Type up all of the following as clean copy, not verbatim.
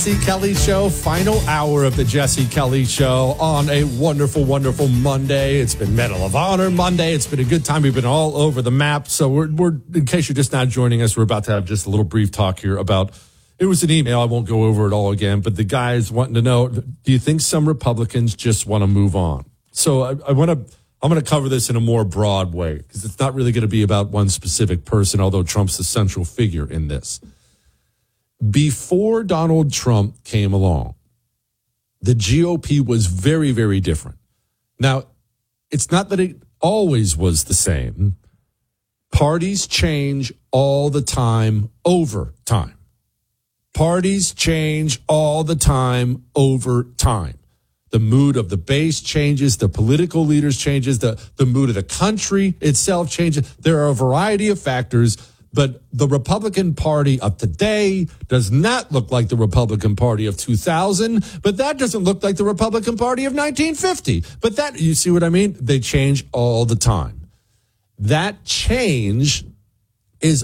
Jesse Kelly Show, final hour of the Jesse Kelly Show on a wonderful, wonderful Monday. It's been Medal of Honor Monday. It's been a good time. We've been all over the map. So we're in case you're just not joining us, we're about to have just a little brief talk here about, it was an email. I won't go over it all again, but the guy's wanting to know, do you think some Republicans just want to move on? So I'm going to cover this in a more broad way because it's not really going to be about one specific person, although Trump's the central figure in this. Before Donald Trump came along, the GOP was very, very different. Now, it's not that it always was the same. Parties change all the time over time. Parties change all the time over time. The mood of the base changes, the political leaders changes, the mood of the country itself changes. There are a variety of factors. But the Republican Party of today does not look like the Republican Party of 2000, but that doesn't look like the Republican Party of 1950. But that, you see what I mean? They change all the time. That change is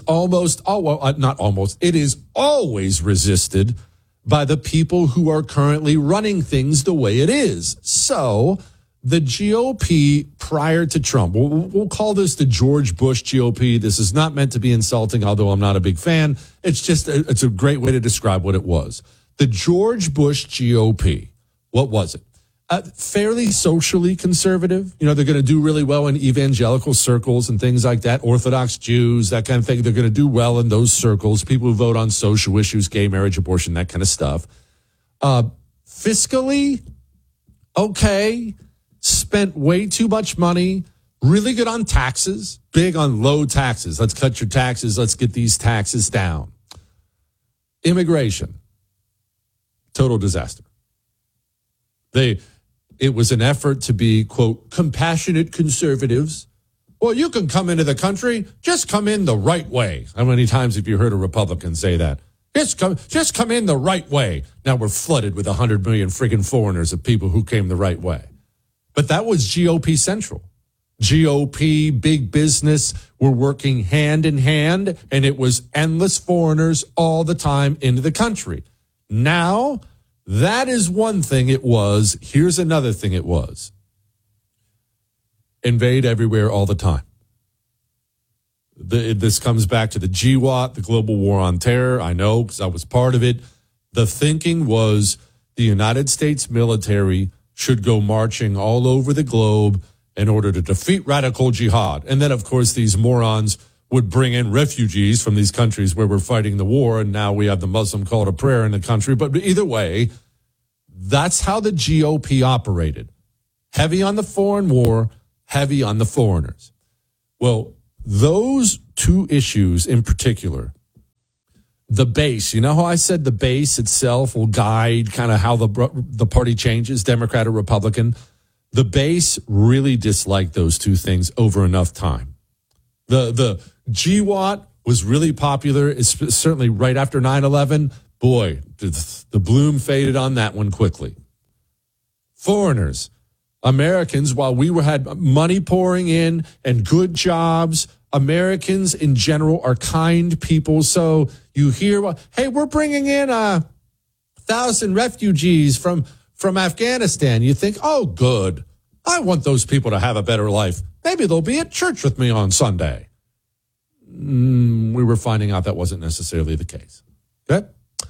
it is always resisted by the people who are currently running things the way it is. So the GOP prior to Trump, we'll call this the George Bush GOP. This is not meant to be insulting, although I'm not a big fan. It's just, it's a great way to describe what it was. The George Bush GOP, what was it? Fairly socially conservative. You know, they're going to do really well in evangelical circles and things like that. Orthodox Jews, that kind of thing. They're going to do well in those circles. People who vote on social issues, gay marriage, abortion, that kind of stuff. Fiscally, okay. Spent way too much money, really good on taxes, big on low taxes. Let's cut your taxes. Let's get these taxes down. Immigration, total disaster. It was an effort to be, quote, compassionate conservatives. Well, you can come into the country, just come in the right way. How many times have you heard a Republican say that? Just come in the right way. Now we're flooded with 100 million friggin' foreigners of people who came the right way. But that was GOP central. GOP, big business were working hand in hand, and it was endless foreigners all the time into the country. Now, that is one thing it was. Here's another thing it was. Invade everywhere all the time. This comes back to the GWOT, the Global War on Terror. I know because I was part of it. The thinking was the United States military should go marching all over the globe in order to defeat radical jihad. And then, of course, these morons would bring in refugees from these countries where we're fighting the war, and now we have the Muslim call to prayer in the country. But either way, that's how the GOP operated. Heavy on the foreign war, heavy on the foreigners. Well, those two issues in particular, the base, you know how I said the base itself will guide kind of how the party changes, Democrat or Republican? The base really disliked those two things over enough time. The GWOT was really popular. It's certainly right after 9/11. Boy, the bloom faded on that one quickly. Foreigners, Americans, while we had money pouring in and good jobs, Americans in general are kind people. So you hear, hey, we're bringing in 1,000 refugees from Afghanistan. You think, oh, good. I want those people to have a better life. Maybe they'll be at church with me on Sunday. We were finding out that wasn't necessarily the case. Okay?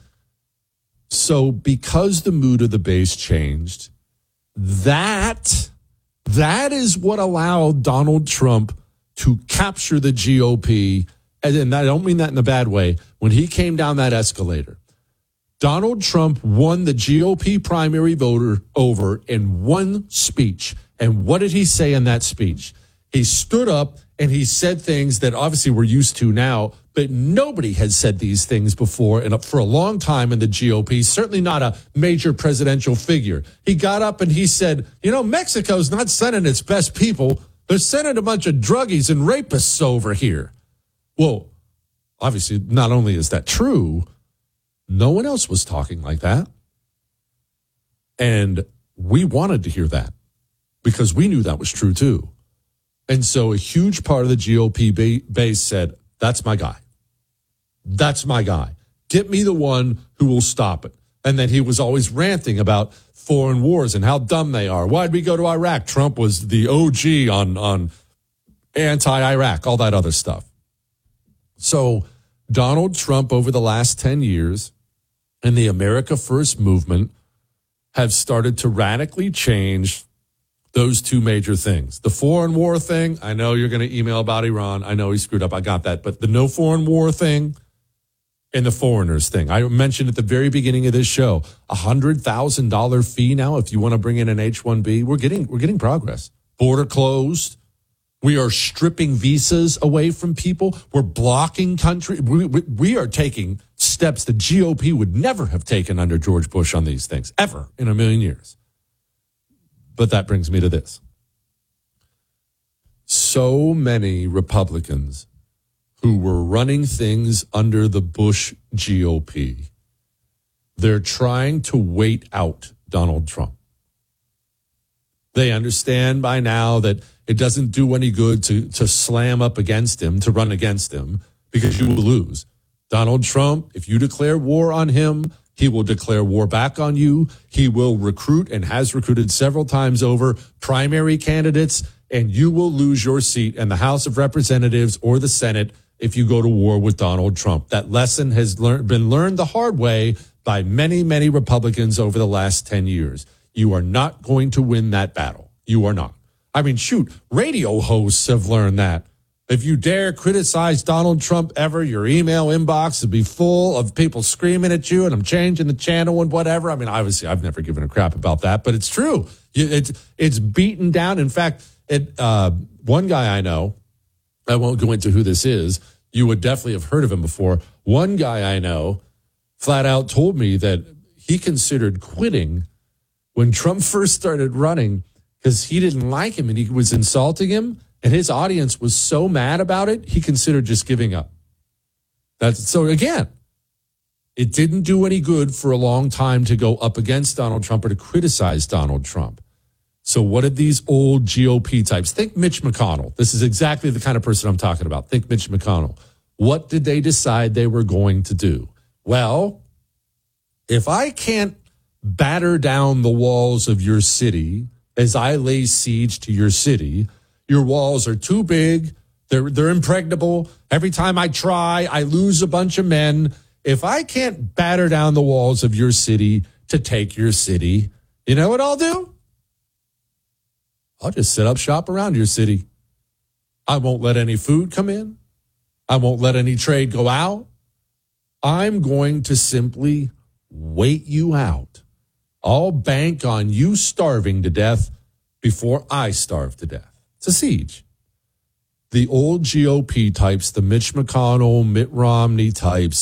So because the mood of the base changed, that is what allowed Donald Trump to capture the GOP. And I don't mean that in a bad way. When he came down that escalator, Donald Trump won the GOP primary voter over in one speech. And what did he say in that speech? He stood up and he said things that obviously we're used to now, but nobody had said these things before and for a long time in the GOP, certainly not a major presidential figure. He got up and he said, Mexico's not sending its best people. They're sending a bunch of druggies and rapists over here. Well, obviously, not only is that true, no one else was talking like that. And we wanted to hear that because we knew that was true too. And so a huge part of the GOP base said, that's my guy. That's my guy. Get me the one who will stop it. And then he was always ranting about foreign wars and how dumb they are. Why'd we go to Iraq? Trump was the OG on anti-Iraq, all that other stuff. So Donald Trump over the last 10 years and the America First movement have started to radically change those two major things. The foreign war thing, I know you're going to email about Iran. I know he screwed up. I got that. But the no foreign war thing and the foreigners thing. I mentioned at the very beginning of this show, $100,000 fee now if you want to bring in an H-1B. We're getting progress. Border closed. We are stripping visas away from people. We're blocking country. We are taking steps the GOP would never have taken under George Bush on these things, ever in a million years. But that brings me to this. So many Republicans who were running things under the Bush GOP, they're trying to wait out Donald Trump. They understand by now that it doesn't do any good to slam up against him, to run against him, because you will lose. Donald Trump, if you declare war on him, he will declare war back on you. He will recruit and has recruited several times over primary candidates, and you will lose your seat in the House of Representatives or the Senate if you go to war with Donald Trump. That lesson has been learned the hard way by many, many Republicans over the last 10 years. You are not going to win that battle. You are not. I mean, shoot, radio hosts have learned that. If you dare criticize Donald Trump ever, your email inbox will be full of people screaming at you, and I'm changing the channel and whatever. I mean, obviously, I've never given a crap about that, but it's true. It's beaten down. In fact, one guy I know, I won't go into who this is. You would definitely have heard of him before. One guy I know flat out told me that he considered quitting when Trump first started running because he didn't like him and he was insulting him, and his audience was so mad about it, he considered just giving up. So again, it didn't do any good for a long time to go up against Donald Trump or to criticize Donald Trump. So what did these old GOP types think? Mitch McConnell. This is exactly the kind of person I'm talking about. Think Mitch McConnell. What did they decide they were going to do? Well, if I can't batter down the walls of your city as I lay siege to your city, your walls are too big. They're impregnable. Every time I try, I lose a bunch of men. If I can't batter down the walls of your city to take your city, you know what I'll do? I'll just set up shop around your city. I won't let any food come in. I won't let any trade go out. I'm going to simply wait you out. I'll bank on you starving to death before I starve to death. It's a siege. The old GOP types, the Mitch McConnell, Mitt Romney types,